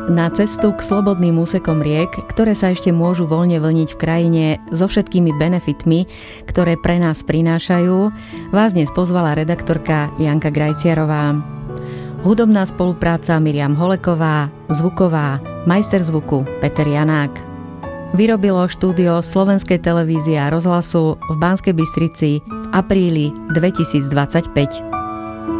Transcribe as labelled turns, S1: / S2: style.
S1: Na cestu k slobodným úsekom riek, ktoré sa ešte môžu voľne vlniť v krajine so všetkými benefitmi, ktoré pre nás prinášajú, vás dnes pozvala redaktorka Janka Grajciarová. Hudobná spolupráca Miriam Holeková, zvuková, majster zvuku Peter Janák. Vyrobilo štúdio Slovenskej televízie a rozhlasu v Banskej Bystrici v apríli 2025.